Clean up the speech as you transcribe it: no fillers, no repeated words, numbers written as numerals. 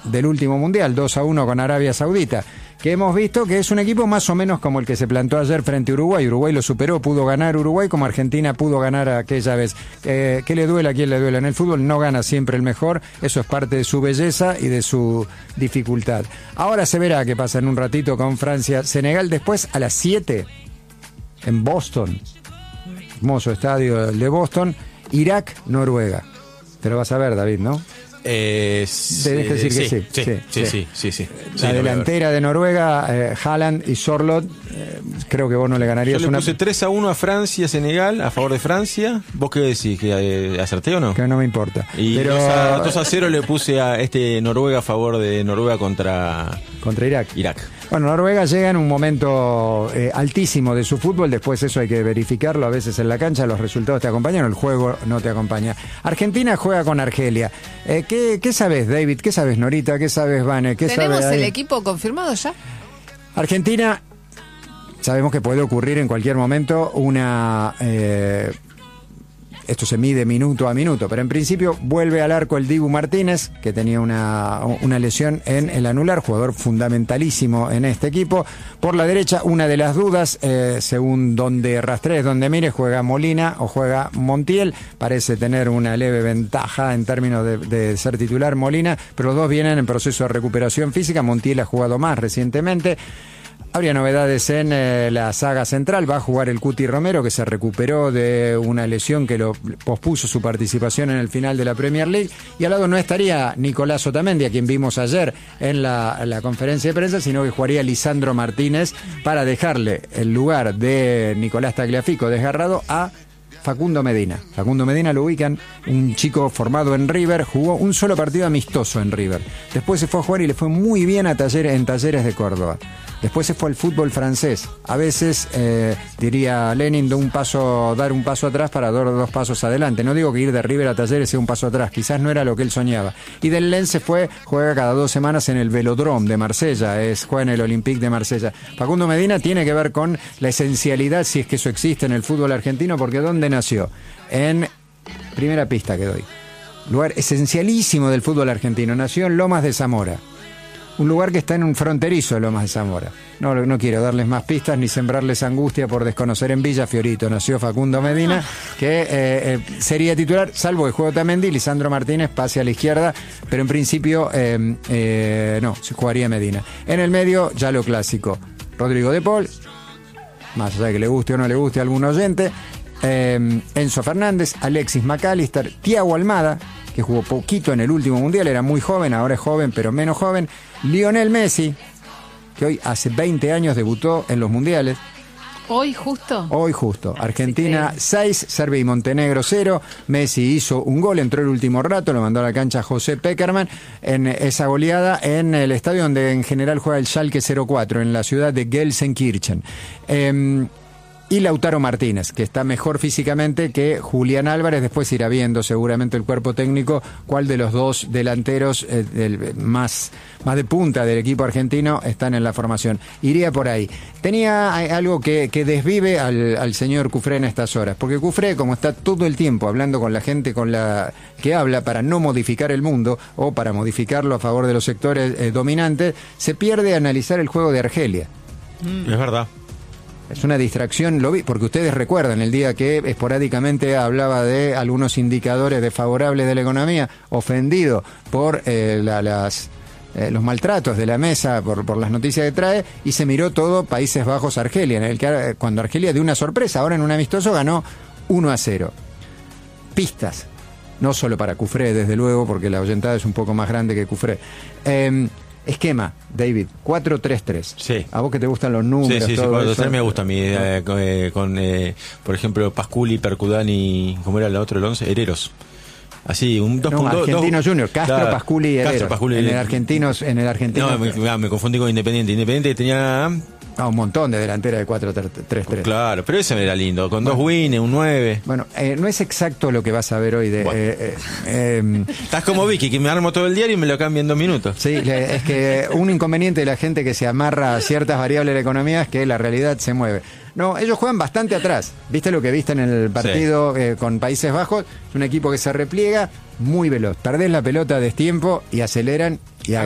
del último Mundial, 2-1 con Arabia Saudita, que hemos visto que es un equipo más o menos como el que se plantó ayer frente a Uruguay. Uruguay lo superó, pudo ganar Uruguay como Argentina pudo ganar aquella vez. ¿Qué le duele a quién le duele? En el fútbol no gana siempre el mejor, eso es parte de su belleza y de su dificultad. Ahora se verá qué pasa en un ratito con Francia-Senegal, después a las 7 en Boston, hermoso estadio de Boston, Irak-Noruega. Te lo vas a ver, David, ¿no? Tenés que decir que sí. La delantera de Noruega, Haaland y Sorloth, creo que vos no le ganarías. Yo le puse 3-1 a Francia, Senegal, a favor de Francia. ¿Vos qué decís? ¿Que acerté o no? Que no me importa. Y pero 2-0 le puse a Noruega a favor de Noruega contra Irak. Bueno, Noruega llega en un momento altísimo de su fútbol, después eso hay que verificarlo, a veces en la cancha los resultados te acompañan, el juego no te acompaña. Argentina juega con Argelia. ¿Qué sabes, David? ¿Qué sabes, Norita? ¿Qué sabes, Vane? ¿Tenemos el equipo confirmado ya? Argentina, sabemos que puede ocurrir en cualquier momento una... esto se mide minuto a minuto, pero en principio vuelve al arco el Dibu Martínez, que tenía una lesión en el anular, jugador fundamentalísimo en este equipo. Por la derecha, una de las dudas, según donde rastrees, donde mires, juega Molina o juega Montiel. Parece tener una leve ventaja en términos de ser titular Molina, pero los dos vienen en proceso de recuperación física. Montiel ha jugado más recientemente. Habría novedades en la saga central. Va a jugar el Cuti Romero, que se recuperó de una lesión que lo pospuso su participación en el final de la Premier League. Y al lado no estaría Nicolás Otamendi, a quien vimos ayer en la conferencia de prensa, sino que jugaría Lisandro Martínez para dejarle el lugar de Nicolás Tagliafico desgarrado a Facundo Medina. Facundo Medina lo ubican, un chico formado en River, jugó un solo partido amistoso en River. Después se fue a jugar y le fue muy bien en Talleres de Córdoba. Después se fue al fútbol francés. A veces, diría Lenin, dar un paso atrás para dar dos pasos adelante. No digo que ir de River a Talleres sea un paso atrás, quizás no era lo que él soñaba. Y del Lens se fue, juega cada 2 semanas en el Velodrome de Marsella, juega en el Olympique de Marsella. Facundo Medina tiene que ver con la esencialidad, si es que eso existe en el fútbol argentino, porque ¿dónde nació? En primera pista que doy. Lugar esencialísimo del fútbol argentino. Nació en Lomas de Zamora. Un lugar que está en un fronterizo de Lomas de Zamora. No quiero darles más pistas ni sembrarles angustia por desconocer. En Villa Fiorito nació Facundo Medina, que sería titular, salvo que juega Otamendi, Lisandro Martínez pase a la izquierda, pero en principio no, se jugaría Medina. En el medio, ya lo clásico, Rodrigo de Paul, más allá de que le guste o no le guste a algún oyente, Enzo Fernández, Alexis McAllister, Thiago Almada, que jugó poquito en el último mundial, era muy joven, ahora es joven pero menos joven, Lionel Messi, que hoy hace 20 años debutó en los mundiales. ¿Hoy justo? Hoy justo. Argentina 6, Serbia y Montenegro 0. Messi hizo un gol, entró el último rato, lo mandó a la cancha José Peckerman en esa goleada en el estadio donde en general juega el Schalke 04, en la ciudad de Gelsenkirchen. Y Lautaro Martínez, que está mejor físicamente que Julián Álvarez. Después irá viendo seguramente el cuerpo técnico cuál de los dos delanteros más de punta del equipo argentino están en la formación. Iría por ahí. Tenía algo que desvive al señor Cufré en estas horas, porque Cufré, como está todo el tiempo hablando con la gente con la que habla para no modificar el mundo o para modificarlo a favor de los sectores dominantes, se pierde analizar el juego de Argelia. Es verdad. Es una distracción, lo vi, porque ustedes recuerdan el día que esporádicamente hablaba de algunos indicadores desfavorables de la economía, ofendido por los maltratos de la mesa, por las noticias que trae, y se miró todo Países Bajos-Argelia, en el que cuando Argelia dio una sorpresa, ahora en un amistoso ganó 1-0. Pistas, no solo para Cufré, desde luego, porque la oyentada es un poco más grande que Cufré. Esquema, David, 4-3-3. Sí. ¿A vos que te gustan los números? Sí, todo 4-3-3 eso? me gusta a mí. Por ejemplo, Pasculi, Percudani, ¿cómo era el otro, el 11? Hereros. Así, un 2.2. Argentino Junior, Castro, claro, Pasculi y Hereros. Castro, Pasculi, en el argentino. No, me confundí con Independiente. Independiente tenía... un montón de delantera de 4-3-3. Claro, pero ese era lindo, con 2 wins, un 9. Bueno, no es exacto lo que vas a ver hoy. Estás como Vicky, que me armo todo el diario y me lo cambia en 2 minutos. Sí, es que un inconveniente de la gente que se amarra a ciertas variables de la economía es que la realidad se mueve. No, ellos juegan bastante atrás. ¿Viste lo que viste en el partido con Países Bajos? Es un equipo que se repliega muy veloz. Perdés la pelota a destiempo y aceleran